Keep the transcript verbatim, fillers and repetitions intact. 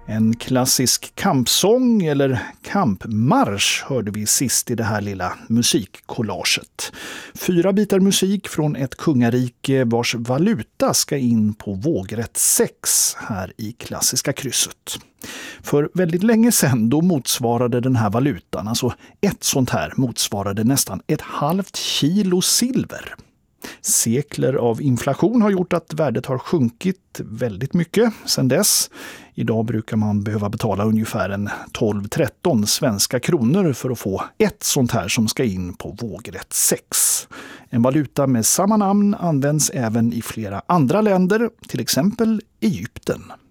En klassisk kampsång eller kampmarsch hörde vi sist i det här lilla musikkollaget. Fyra bitar musik från ett kungarike vars valuta ska in på vågrätt sex här i klassiska krysset. För väldigt länge sedan då motsvarade den här valutan, alltså ett sånt här motsvarade nästan ett halvt kilo silver. Sekler av inflation har gjort att värdet har sjunkit väldigt mycket sedan dess. Idag brukar man behöva betala ungefär en tolv tretton svenska kronor för att få ett sånt här som ska in på vågrätt sex. En valuta med samma namn används även i flera andra länder, till exempel Egypten.